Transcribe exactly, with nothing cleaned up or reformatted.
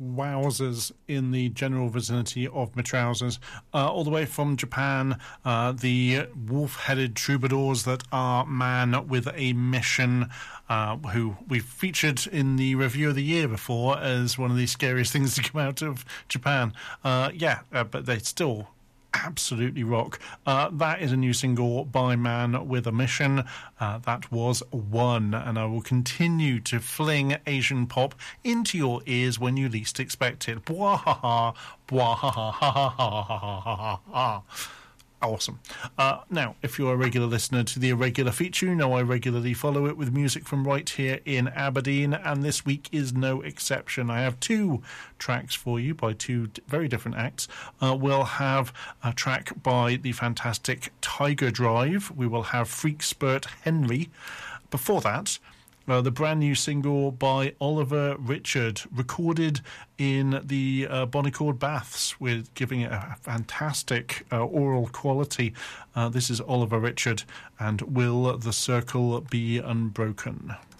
wowzers in the general vicinity of my trousers. Uh, all the way from Japan, uh, the wolf-headed troubadours that are Man with a Mission, uh, who we've featured in the review of the year before as one of the scariest things to come out of Japan. Uh, yeah, uh, but they still absolutely rock. Uh, that is a new single by Man with a Mission. Uh, that was One, and I will continue to fling Asian pop into your ears when you least expect it. Bwahaha, bwahaha. Awesome. Uh, now, if you're a regular listener to the Irregular feature, you know I regularly follow it with music from right here in Aberdeen, and this week is no exception. I have two tracks for you by two d- very different acts. Uh, we'll have a track by the fantastic Tiger Drive. We will have Freak Spurt Henry. Before that, Uh, the brand new single by Oliver Richard, recorded in the uh, Bonnicord Baths, with giving it a fantastic uh, oral quality. Uh, this is Oliver Richard and Will the Circle Be Unbroken?